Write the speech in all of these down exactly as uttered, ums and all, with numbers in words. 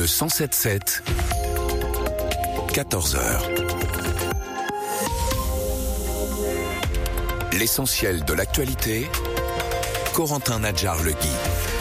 cent sept sept, quatorze heures. L'essentiel de l'actualité, Corentin Nadjar-Legui.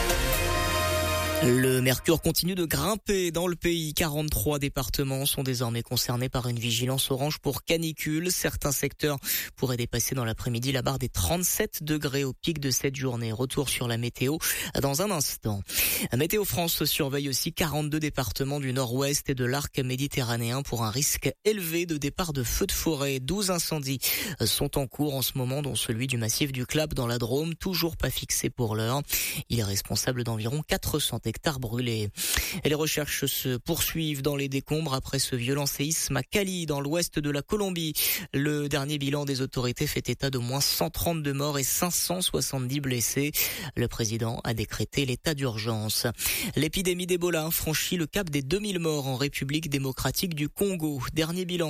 Le mercure continue de grimper dans le pays. quarante-trois départements sont désormais concernés par une vigilance orange pour canicule. Certains secteurs pourraient dépasser dans l'après-midi la barre des trente-sept degrés au pic de cette journée. Retour sur la météo dans un instant. Météo France surveille aussi quarante-deux départements du nord-ouest et de l'arc méditerranéen pour un risque élevé de départ de feux de forêt. douze incendies sont en cours en ce moment, dont celui du massif du Clap dans la Drôme, toujours pas fixé pour l'heure. Il est responsable d'environ quatre cents hectares brûlés. Et les recherches se poursuivent dans les décombres après ce violent séisme à Cali, dans l'ouest de la Colombie. Le dernier bilan des autorités fait état de moins cent trente-deux morts et cinq cent soixante-dix blessés. Le président a décrété l'état d'urgence. L'épidémie d'Ebola franchit le cap des deux mille morts en République démocratique du Congo. Dernier bilan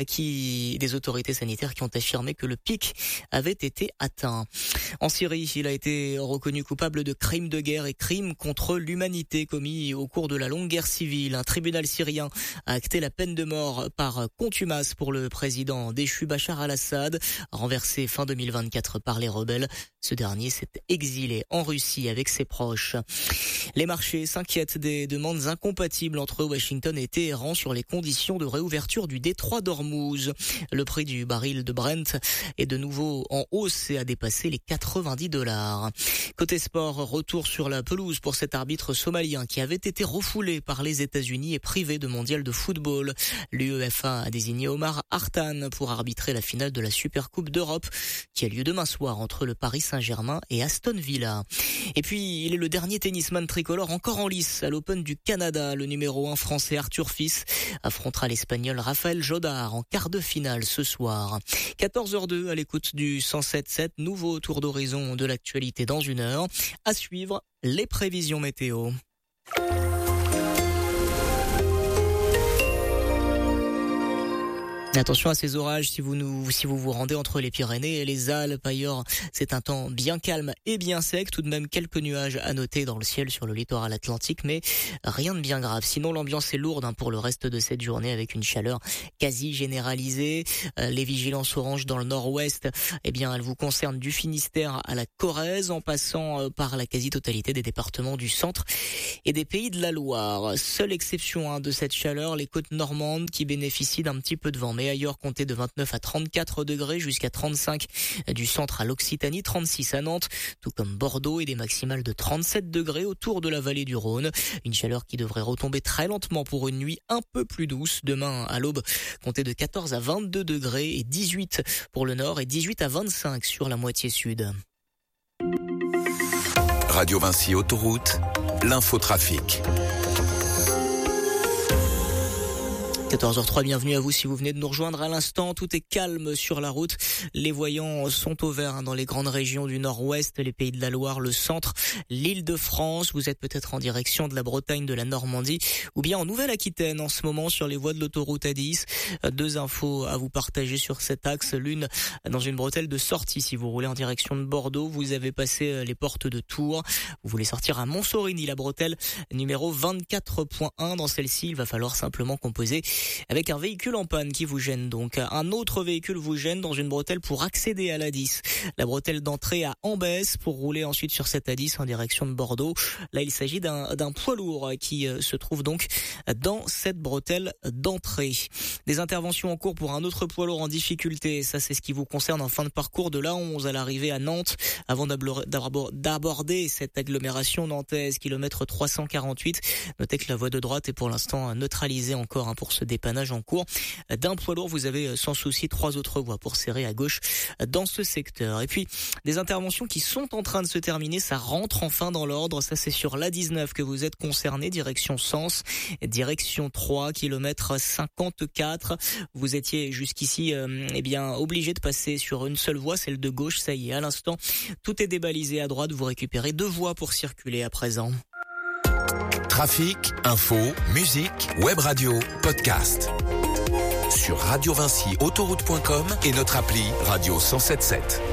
qui, des autorités sanitaires qui ont affirmé que le pic avait été atteint. En Syrie, il a été reconnu coupable de crimes de guerre et crimes contre l'humanité commis au cours de la longue guerre civile. Un tribunal syrien a acté la peine de mort par contumace pour le président déchu Bachar al-Assad, renversé fin deux mille vingt-quatre par les rebelles. Ce dernier s'est exilé en Russie avec ses proches. Les marchés s'inquiètent des demandes incompatibles entre Washington et Téhéran sur les conditions de réouverture du détroit d'Ormuz. Le prix du baril de Brent est de nouveau en hausse et a dépassé les quatre-vingt-dix dollars. Côté sport, retour sur la pelouse pour cet arbitre somalien qui avait été refoulé par les États-Unis et privé de mondial de football. L'U E F A a désigné Omar Hartan pour arbitrer la finale de la Supercoupe d'Europe qui a lieu demain soir entre le Paris Saint-Germain et Aston Villa. Et puis, il est le dernier tennisman tricolore encore en lice à l'Open du Canada. Le numéro un français Arthur Fils affrontera l'Espagnol Rafael Jodar en quart de finale ce soir. quatorze heures deux à l'écoute du cent sept sept, nouveau tour d'horizon de l'actualité dans une heure. À suivre, les prévisions météo. Attention à ces orages si vous nous, si vous vous rendez entre les Pyrénées et les Alpes. Ailleurs, c'est un temps bien calme et bien sec. Tout de même, quelques nuages à noter dans le ciel sur le littoral atlantique, mais rien de bien grave. Sinon, l'ambiance est lourde hein, pour le reste de cette journée avec une chaleur quasi généralisée. Euh, les vigilances oranges dans le nord-ouest, eh bien, elles vous concernent du Finistère à la Corrèze, en passant euh, par la quasi-totalité des départements du centre et des pays de la Loire. Seule exception hein, de cette chaleur, les côtes normandes qui bénéficient d'un petit peu de vent. Mais ailleurs, comptez de vingt-neuf à trente-quatre degrés jusqu'à trente-cinq du centre à l'Occitanie, trente-six à Nantes, tout comme Bordeaux et des maximales de trente-sept degrés autour de la vallée du Rhône. Une chaleur qui devrait retomber très lentement pour une nuit un peu plus douce. Demain à l'aube, comptez de quatorze à vingt-deux degrés et dix-huit pour le nord et dix-huit à vingt-cinq sur la moitié sud. Radio Vinci Autoroute, l'infotrafic. quatorze heures trois, bienvenue à vous si vous venez de nous rejoindre à l'instant. Tout est calme sur la route. Les voyants sont au vert dans les grandes régions du nord-ouest, les pays de la Loire, le centre, l'Île-de-France. Vous êtes peut-être en direction de la Bretagne, de la Normandie ou bien en Nouvelle-Aquitaine en ce moment sur les voies de l'autoroute A dix. Deux infos à vous partager sur cet axe. L'une dans une bretelle de sortie. Si vous roulez en direction de Bordeaux, vous avez passé les portes de Tours. Vous voulez sortir à Montsorigny, la bretelle numéro vingt-quatre point un. Dans celle-ci, il va falloir simplement composer avec un véhicule en panne qui vous gêne. Donc un autre véhicule vous gêne dans une bretelle pour accéder à l'A dix. La bretelle d'entrée à Ambès pour rouler ensuite sur cette A dix en direction de Bordeaux. Là, il s'agit d'un, d'un poids lourd qui se trouve donc dans cette bretelle d'entrée. Des interventions en cours pour un autre poids lourd en difficulté. Ça, c'est ce qui vous concerne en fin de parcours de l'A onze à l'arrivée à Nantes. Avant d'aborder cette agglomération nantaise, kilomètre trois cent quarante-huit. Notez que la voie de droite est pour l'instant neutralisée encore hein, pour ce dépannage en cours d'un poids lourd. Vous avez sans souci trois autres voies pour serrer à gauche dans ce secteur. Et puis des interventions qui sont en train de se terminer, ça rentre enfin dans l'ordre. Ça, c'est sur l'A dix-neuf que vous êtes concerné, direction Sens, direction trois, kilomètre cinquante-quatre. Vous étiez jusqu'ici euh, eh bien obligé de passer sur une seule voie, celle de gauche. Ça y est, à l'instant, tout est débalisé à droite. Vous récupérez deux voies pour circuler à présent. Trafic, info, musique, web radio, podcast. Sur radio vinci autoroute point com et notre appli Radio cent sept sept.